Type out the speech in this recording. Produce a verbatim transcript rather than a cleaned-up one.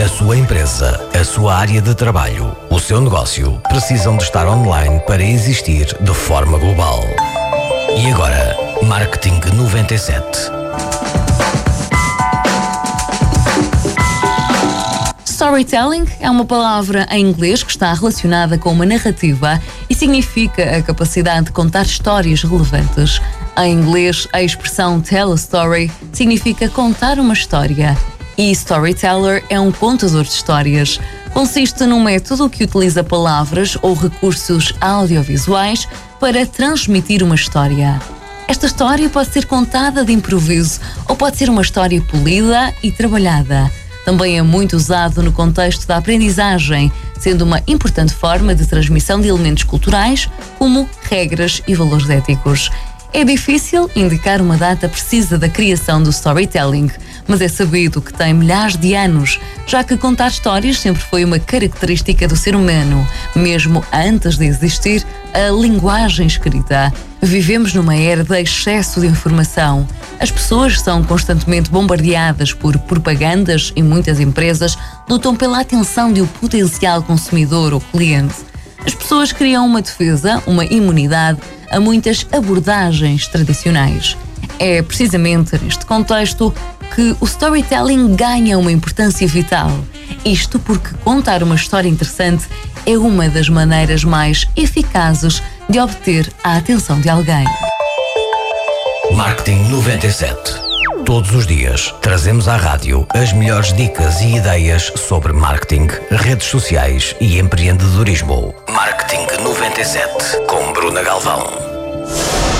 A sua empresa, a sua área de trabalho, o seu negócio precisam de estar online para existir de forma global. E agora, Marketing noventa e sete. Storytelling é uma palavra em inglês que está relacionada com uma narrativa e significa a capacidade de contar histórias relevantes. Em inglês, a expressão tell a story significa contar uma história. E storyteller é um contador de histórias. Consiste num método que utiliza palavras ou recursos audiovisuais para transmitir uma história. Esta história pode ser contada de improviso ou pode ser uma história polida e trabalhada. Também é muito usado no contexto da aprendizagem, sendo uma importante forma de transmissão de elementos culturais, como regras e valores éticos. É difícil indicar uma data precisa da criação do storytelling, mas é sabido que tem milhares de anos, já que contar histórias sempre foi uma característica do ser humano, mesmo antes de existir a linguagem escrita. Vivemos numa era de excesso de informação. As pessoas são constantemente bombardeadas por propagandas e muitas empresas lutam pela atenção de um potencial consumidor ou cliente. As pessoas criam uma defesa, uma imunidade a muitas abordagens tradicionais. É precisamente neste contexto que o storytelling ganha uma importância vital. Isto porque contar uma história interessante é uma das maneiras mais eficazes de obter a atenção de alguém. Marketing noventa e sete. Todos os dias trazemos à rádio as melhores dicas e ideias sobre marketing, redes sociais e empreendedorismo. Marketing noventa e sete com Bruna Galvão.